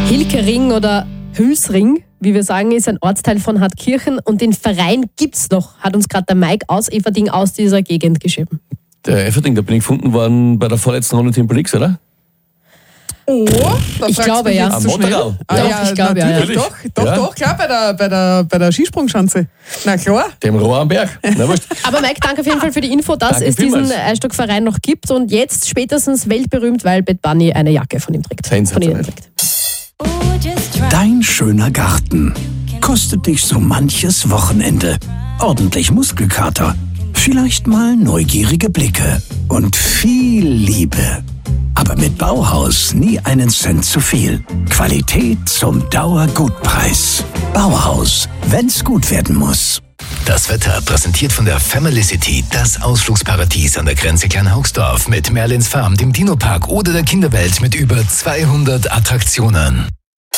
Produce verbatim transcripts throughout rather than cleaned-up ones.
Hilkering oder Hülsring, wie wir sagen, ist ein Ortsteil von Hartkirchen und den Verein gibt's noch, hat uns gerade der Mike aus Eferding aus dieser Gegend geschrieben. Der Eferding, da bin ich gefunden worden bei der vorletzten Runde Tempo X, oder? Oh, da ich glaube ja. Am Montagal. Ah, Doch, ja, ich glaube ja, natürlich, ja. Doch, doch, Ja. doch, klar, bei der, bei der, bei der Skisprungschanze. Na klar. Dem Rohr am Berg. Na, wurscht. Aber Mike, danke auf jeden Fall für die Info, dass Danke es diesen vielmals. Eisstockverein noch gibt und jetzt spätestens weltberühmt, weil Bad Bunny eine Jacke von ihm trägt. Von Sensationell. ihnen trägt. Dein schöner Garten kostet dich so manches Wochenende. Ordentlich Muskelkater, vielleicht mal neugierige Blicke und viel Liebe. Aber mit Bauhaus nie einen Cent zu viel. Qualität zum Dauergutpreis. Bauhaus, wenn's gut werden muss. Das Wetter präsentiert von der Family City, das Ausflugsparadies an der Grenze Kleinhaugsdorf mit Merlins Farm, dem Dino-Park oder der Kinderwelt mit über zweihundert Attraktionen.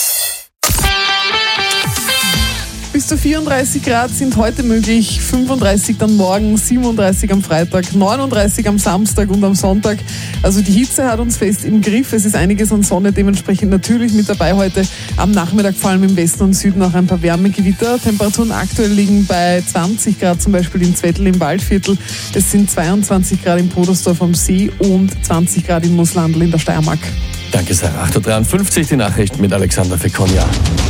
Bis zu vierunddreißig Grad sind heute möglich, fünfunddreißig dann morgen, siebenunddreißig am Freitag, neununddreißig am Samstag und am Sonntag. Also die Hitze hat uns fest im Griff. Es ist einiges an Sonne dementsprechend natürlich mit dabei heute. Am Nachmittag vor allem im Westen und Süden auch ein paar Wärmegewitter. Temperaturen aktuell liegen bei zwanzig Grad, zum Beispiel in Zwettl im Waldviertel. Es sind zweiundzwanzig Grad in Podersdorf am See und zwanzig Grad in Mooslandl in der Steiermark. Danke, Sarah. acht Uhr dreiundfünfzig, die Nachrichten mit Alexander Fekonia.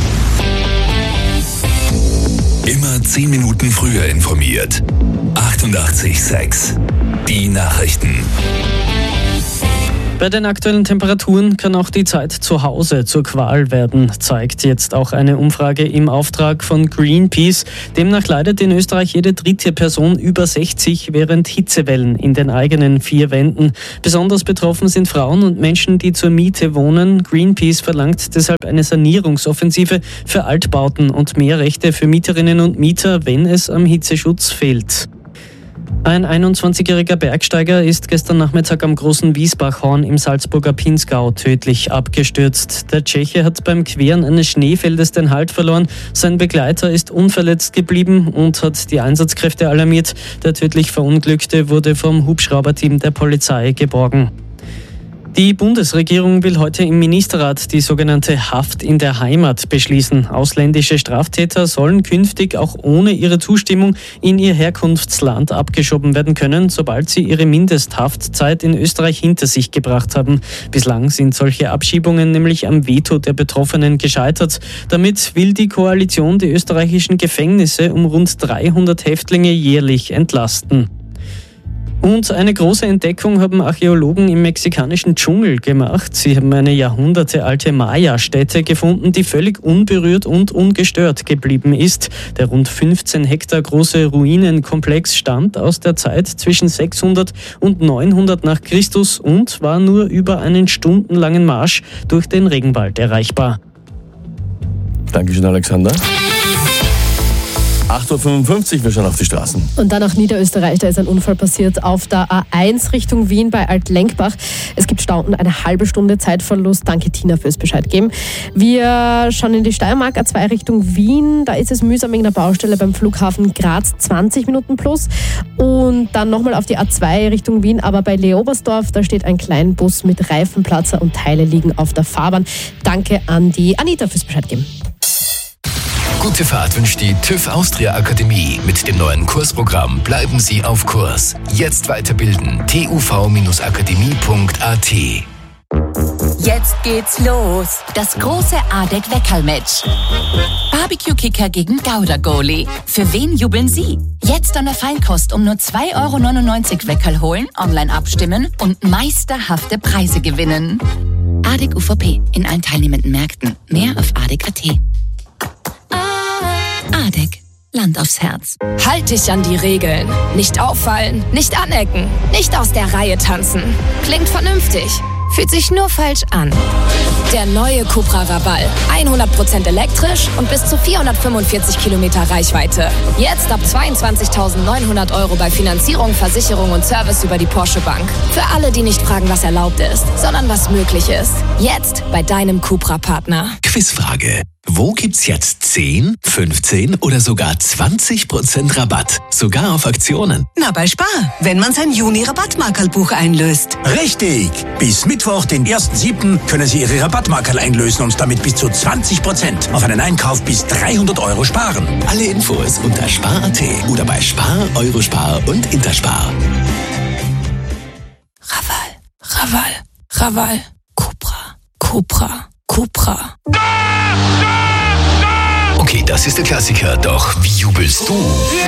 Immer zehn Minuten früher informiert. achtundachtzig Komma sechs. Die Nachrichten. Bei den aktuellen Temperaturen kann auch die Zeit zu Hause zur Qual werden, zeigt jetzt auch eine Umfrage im Auftrag von Greenpeace. Demnach leidet in Österreich jede dritte Person über sechzig während Hitzewellen in den eigenen vier Wänden. Besonders betroffen sind Frauen und Menschen, die zur Miete wohnen. Greenpeace verlangt deshalb eine Sanierungsoffensive für Altbauten und mehr Rechte für Mieterinnen und Mieter, wenn es am Hitzeschutz fehlt. Ein einundzwanzigjähriger Bergsteiger ist gestern Nachmittag am großen Wiesbachhorn im Salzburger Pinzgau tödlich abgestürzt. Der Tscheche hat beim Queren eines Schneefeldes den Halt verloren. Sein Begleiter ist unverletzt geblieben und hat die Einsatzkräfte alarmiert. Der tödlich Verunglückte wurde vom Hubschrauberteam der Polizei geborgen. Die Bundesregierung will heute im Ministerrat die sogenannte Haft in der Heimat beschließen. Ausländische Straftäter sollen künftig auch ohne ihre Zustimmung in ihr Herkunftsland abgeschoben werden können, sobald sie ihre Mindesthaftzeit in Österreich hinter sich gebracht haben. Bislang sind solche Abschiebungen nämlich am Veto der Betroffenen gescheitert. Damit will die Koalition die österreichischen Gefängnisse um rund dreihundert Häftlinge jährlich entlasten. Und eine große Entdeckung haben Archäologen im mexikanischen Dschungel gemacht. Sie haben eine jahrhundertealte Maya-Stätte gefunden, die völlig unberührt und ungestört geblieben ist. Der rund fünfzehn Hektar große Ruinenkomplex stammt aus der Zeit zwischen sechshundert und neunhundert nach Christus und war nur über einen stundenlangen Marsch durch den Regenwald erreichbar. Dankeschön, Alexander. acht Uhr fünfundfünfzig, wir schauen auf die Straßen. Und dann nach Niederösterreich, da ist ein Unfall passiert auf der A eins Richtung Wien bei Altlenkbach. Es gibt Stau und eine halbe Stunde Zeitverlust. Danke Tina fürs Bescheid geben. Wir schauen in die Steiermark, A zwei Richtung Wien. Da ist es mühsam wegen der Baustelle beim Flughafen Graz, zwanzig Minuten plus. Und dann nochmal auf die A zwei Richtung Wien, aber bei Leobersdorf, da steht ein kleiner Bus mit Reifenplatzer und Teile liegen auf der Fahrbahn. Danke an die Anita fürs Bescheid geben. Gute Fahrt wünscht die TÜV Austria Akademie. Mit dem neuen Kursprogramm bleiben Sie auf Kurs. Jetzt weiterbilden. t u v akademie punkt a t. Jetzt geht's los. Das große Adek-Weckerl-Match. Barbecue-Kicker gegen Gouda-Goalie. Für wen jubeln Sie? Jetzt an der Feinkost um nur zwei Euro neunundneunzig Weckerl holen, online abstimmen und meisterhafte Preise gewinnen. Adek U V P in allen teilnehmenden Märkten. Mehr auf adek punkt a t. Adek. Land aufs Herz. Halt dich an die Regeln. Nicht auffallen, nicht anecken, nicht aus der Reihe tanzen. Klingt vernünftig, fühlt sich nur falsch an. Der neue Cupra Raval. hundert Prozent elektrisch und bis zu vierhundertfünfundvierzig Kilometer Reichweite. Jetzt ab zweiundzwanzigtausendneunhundert Euro bei Finanzierung, Versicherung und Service über die Porsche Bank. Für alle, die nicht fragen, was erlaubt ist, sondern was möglich ist. Jetzt bei deinem Cupra-Partner. Quizfrage. Wo gibt's jetzt zehn, fünfzehn oder sogar zwanzig Prozent Rabatt? Sogar auf Aktionen. Na, bei Spar, wenn man sein Juni-Rabattmarkerlbuch einlöst. Richtig! Bis Mittwoch, den ersten siebten können Sie Ihre Rabattmarkerl einlösen und damit bis zu zwanzig Prozent auf einen Einkauf bis dreihundert Euro sparen. Alle Infos unter spar punkt at oder bei Spar, Eurospar und Interspar. Raval, Raval, Raval, Cupra, Cupra, Cupra. Okay, das ist der Klassiker, doch wie jubelst du?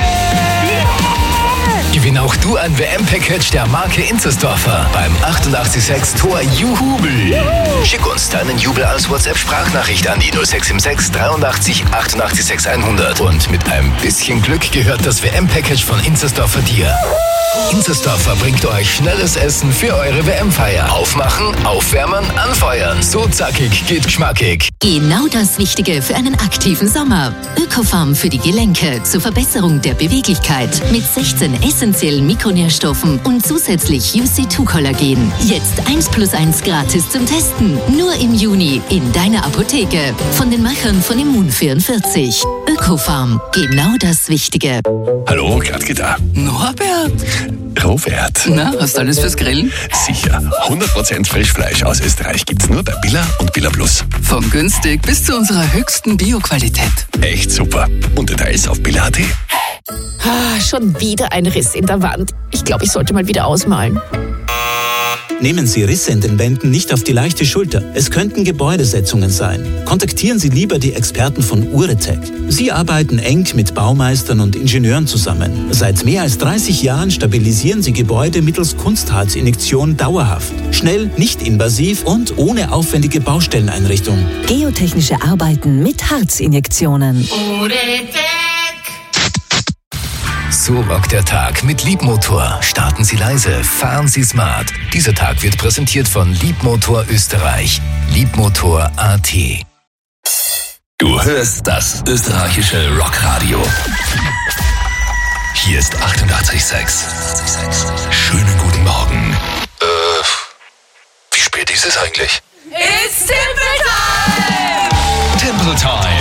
Gewinn auch du ein W M-Package der Marke Inzersdorfer beim achtundachtzig Komma sechs Tor Juhubel. Schick uns deinen Jubel als WhatsApp-Sprachnachricht an die null sechs sieben sechs dreiundachtzig achtundachtzig sechs hundert. Und mit ein bisschen Glück gehört das W M-Package von Inzersdorfer dir. Inzersdorfer bringt euch schnelles Essen für eure W M-Feier. Aufmachen, aufwärmen, anfeuern. So zackig geht geschmackig. Genau das Richtige für einen aktiven Sommer. Ökofarm für die Gelenke zur Verbesserung der Beweglichkeit mit sechzehn essentiellen Mikronährstoffen und zusätzlich U C zwei Kollagen. Jetzt eins plus eins gratis zum Testen. Nur im Juni in deiner Apotheke. Von den Machern von Immun vierundvierzig. Ökofarm. Genau das Wichtige. Hallo, Gladke da. Norbert. Robert. Na, hast du alles fürs Grillen? Sicher. hundert Prozent Frischfleisch aus Österreich gibt's nur bei Billa und Billa Plus. Von günstig bis zu unserer höchsten Bio-Qualität. Echt super. Und Details auf billa punkt at. Ah, schon wieder ein Riss in der Wand. Ich glaube, ich sollte mal wieder ausmalen. Nehmen Sie Risse in den Wänden nicht auf die leichte Schulter. Es könnten Gebäudesetzungen sein. Kontaktieren Sie lieber die Experten von Uretech. Sie arbeiten eng mit Baumeistern und Ingenieuren zusammen. Seit mehr als dreißig Jahren stabilisieren sie Gebäude mittels Kunstharzinjektion dauerhaft. Schnell, nicht invasiv und ohne aufwendige Baustelleneinrichtung. Geotechnische Arbeiten mit Harzinjektionen. So rockt der Tag mit Liebmotor. Starten Sie leise, fahren Sie smart. Dieser Tag wird präsentiert von Liebmotor Österreich. Liebmotor Punkt at. Du hörst das österreichische Rockradio. Hier ist achtundachtzig Komma sechs. Schönen guten Morgen. Äh, wie spät ist es eigentlich? It's Timber Time! Timber Time!